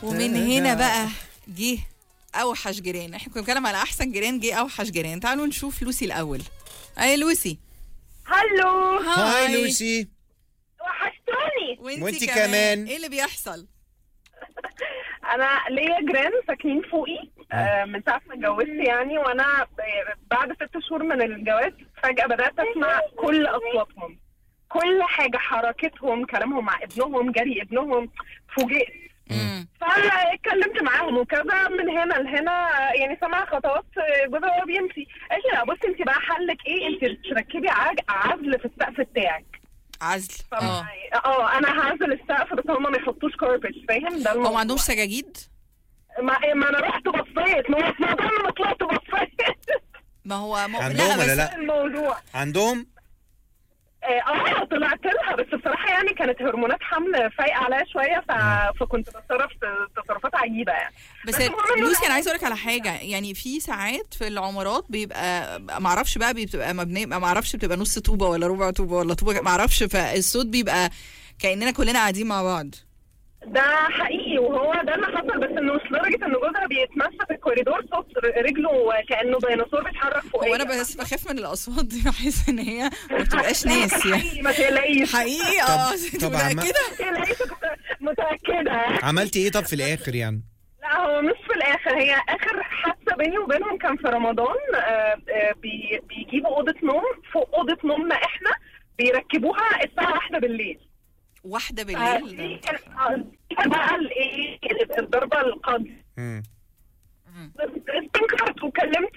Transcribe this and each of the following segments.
ومن هنا بقى جه اوحش جيران. احنا كنا بنتكلم على احسن جيران، جه اوحش جيران. تعالوا نشوف لوسي الاول. اي لوسي. هلو. هاي لوسي. وحشتوني. وانتي كمان. ايه اللي بيحصل؟ انا ليا جيران ساكنين فوقي من ساعه ما اتجوزت يعني، وانا بعد 6 شهور من الجواز فجاه بدات اسمع كل اصواتهم، كل حاجه، حركتهم، كلامهم مع ابنهم، جري ابنهم. فوجئت. فاتكلمت معاهم وكذا، من هنا لهنا يعني سمع خطوات جوزها وهو بيمشي. قالت لي لا بصي انت بقى حلك ايه؟ انت تركبي عزل في السقف بتاعك. عزل. انا هعزل السقف بس هم ما يحطوش كاربت، فاهم؟ ده الموضوع. ما عندهمش سجاجيد؟ ما انا رحت بصيت، ما طلعت بصيت. ما هو عندهم ولا لا؟ الموضوع عندهم. طلعت لها، بس بصراحه يعني كانت هرمونات حمل فايقه عليها شويه، فكنت بتصرف تصرفات عجيبه يعني. بس لوسي انا عايزه اقول لك على حاجه، يعني في ساعات في العمارات بيبقى ما اعرفش بقى بتبقى مبنيه، ما اعرفش بتبقى نص طوبه ولا ربع طوبه ولا طوبه، ما اعرفش، فالصوت بيبقى كاننا كلنا قاعدين مع بعض. ده حقيقي، وهو ده اللي حصل، بس انه مش لدرجه ان جوزها بيتمشى في الكوريدور صوت رجله كانه ديناصور بيتحرك فوقيه. هو انا بس بخاف من الاصوات دي، بحس ان هي ما بتبقاش ناس يعني. ما تقلقيش حقيقي. طبعا متاكده. عملتي ايه طب في الاخر يعني؟ لا هو مش في الاخر، هي اخر حادثه بيني وبينهم كان في رمضان. بيجيبوا اوضه نوم فوق اوضه نومنا احنا، بيركبوها الساعه 1 بالليل. 1 بالليل؟ دي كان بقى الايه الضربه القاضيه. استنكرت وكلمت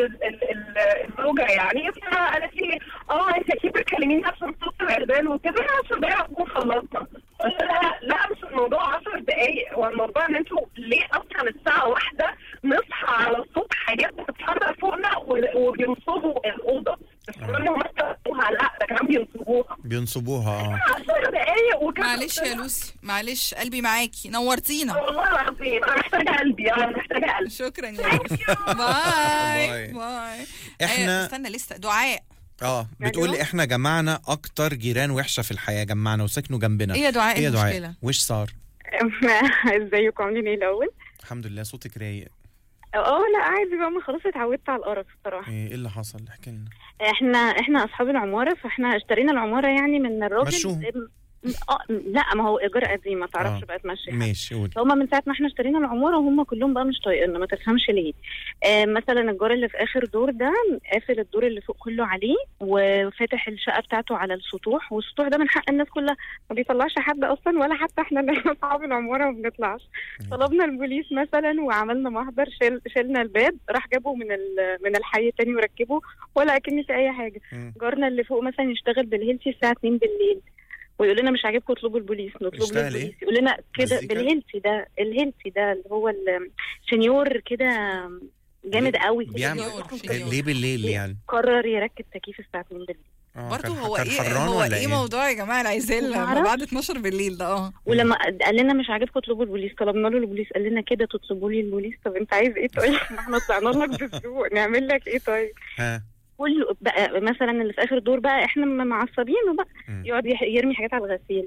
الزوجه يعني، فقالت لي انت اكيد بتكلميني عشان صوت العربان وكده، 10 دقايق هكون خلصنا. قلت لها لا مش الموضوع 10 دقايق، هو الموضوع ان انتوا ليه اصلا الساعه 1 نصحى على صوت حاجات بتتحرك فوقنا وبينصبوا الاوضه، مش ان هم استخدموها، لا ده كمان بينصبوها 10 دقايق وكده. معلش يا لوسي، معلش قلبي معاكي، نورتينا والله العظيم. انا محتاجه قلبي، شكرا يا لوسي. باي باي. احنا استنى لسه دعاء. بتقول احنا جمعنا اكتر جيران وحشه في الحياه، جمعنا وسكنوا جنبنا. ايه يا دعاء؟ ايه المشكله؟ وش صار؟ ازيكم عاملين ايه الاول؟ الحمد لله. صوتك رايق. لا عادي بقى، ما خلاص اتعودت على القرف الصراحه. ايه اللي حصل؟ احكي لنا. احنا اصحاب العماره، فاحنا اشترينا العماره يعني من الراجل. مشوه؟ لا ما هو ايجار قديم، ما تعرفش بقى تمشي. ماشي قولي. هم من ساعه ما احنا اشترينا العماره وهم كلهم بقى مش طايقيننا، ما تفهمش ليه. مثلا الجار اللي في اخر دور ده قافل الدور اللي فوق كله عليه، وفاتح الشقه بتاعته على السطوح، والسطوح ده من حق الناس كلها، ما بيطلعش حد اصلا، ولا حتى احنا اللي اصحاب العماره ما بنطلعش. طلبنا البوليس مثلا وعملنا محضر، شلنا الباب، راح جابه من الحي التاني وركبه، ولا اكن في اي حاجه. جارنا اللي فوق مثلا يشتغل بالهيلتي الساعه 2 بالليل، ويقول لنا مش عاجبكم اطلبوا البوليس، نطلب له البوليس، يقول لنا كده بالهيلتي ده، الهيلتي ده اللي هو السنيور كده جامد قوي. بيعمل ليه بالليل يعني؟ قرر يركب تكييف الساعه 2 بالليل. برضه هو ايه موضوع يا جماعه العزال لما بعد 12 بالليل ده؟ ولما قال لنا مش عاجبكم اطلبوا البوليس، طلبنا له البوليس، قال لنا كده تطلبوا لي البوليس؟ طب انت عايز ايه طيب؟ ما احنا طلعنا لك بالسوق، نعمل لك ايه طيب؟ كله بقى مثلا اللي في اخر دور بقى احنا معصبينه بقى، يقعد يرمي حاجات على الغسيل.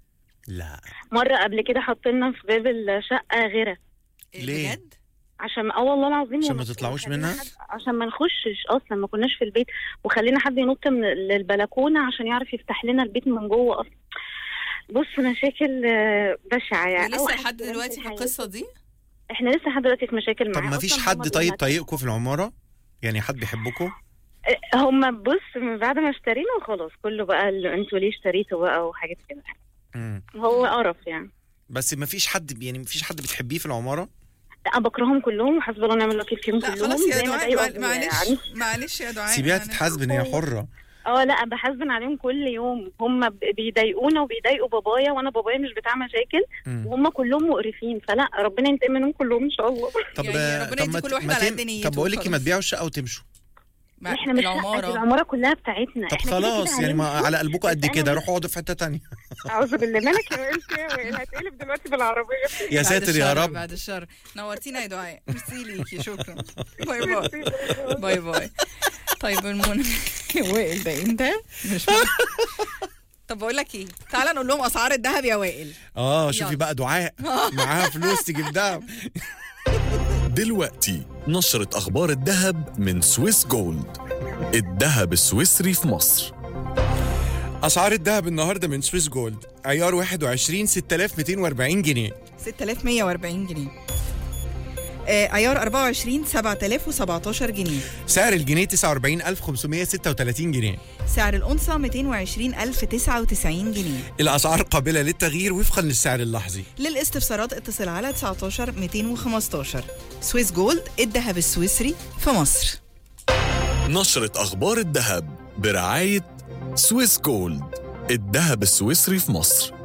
لا مره قبل كده حطينا في باب الشقه غيره. ليه؟ بجد؟ عشان والله العظيم عشان ما تطلعوش منها، عشان ما نخشش اصلا، ما كناش في البيت، وخلينا حد ينط من البلكونه عشان يعرف يفتح لنا البيت من جوه اصلا. بص مشاكل بشعه يعني. لسه لحد دلوقتي في القصه دي؟ احنا لسه لحد دلوقتي في مشاكل معاه. طب ما فيش حد طايقكم في العماره يعني؟ حد بيحبكم؟ هم بص من بعد ما اشترينا وخلاص كله بقى اللي انتوا ليه اشتريتوا بقى وحاجات كده. هو قرف يعني. بس ما فيش حد يعني، ما فيش حد بتحبيه في العماره؟ لا بكرههم كلهم وحسب الله ونعم الوكيل فيهم كلهم. خلاص يا دعاء، معلش يا دعاء، سيبيها تتحاسبن، هي حره. لا بحاسبن عليهم كل يوم، هم بيضايقونا وبيضايقوا بابايا، وانا بابايا مش بتاع مشاكل، وهم كلهم مقرفين، فلا ربنا ينتقم منهم كلهم ان شاء الله. طب يعني ربنا يدي كل واحد على قد نيته. طب بقول لك ما تبيعوا الشقه وتمشوا. احنا مش العماره كلها بتاعتنا. طب خلاص يعني، ما على قلبكم قد كده، روحوا اقعدوا في حته تانية. اعوذ بالله، مالك يا وائل؟ هتقلب دلوقتي بالعربيه. يا ساتر يا رب. بعد الشر. نورتينا يا دعاء، ميرسي ليكي، شكرا. باي باي باي باي. طيب وائل ده انت مش طب بقول لك ايه، تعالى نقول لهم اسعار الذهب يا وائل. شوفي يلا. بقى دعاء معاها فلوس تجيب دهب. دلوقتي نشرة أخبار الذهب من سويس جولد، الذهب السويسري في مصر. اسعار الذهب النهارده من سويس جولد: عيار 21 6240 جنيه، 6140 جنيه. عيار 24 7017 جنيه. سعر الجنيه 49536 جنيه. سعر الأنصة 220099 جنيه. الاسعار قابله للتغيير وفقا للسعر اللحظي. للاستفسارات اتصل على 19 215. سويس جولد، الذهب السويسري في مصر. نشرة أخبار الذهب برعاية سويس جولد، الذهب السويسري في مصر.